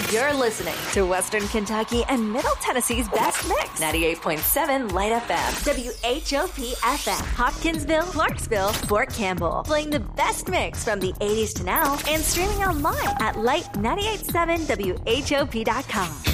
You're listening to Western Kentucky and Middle Tennessee's best mix. 98.7 Light FM. WHOP FM. Hopkinsville, Clarksville, Fort Campbell. Playing the best mix from the 80s to now and streaming online at light987whop.com.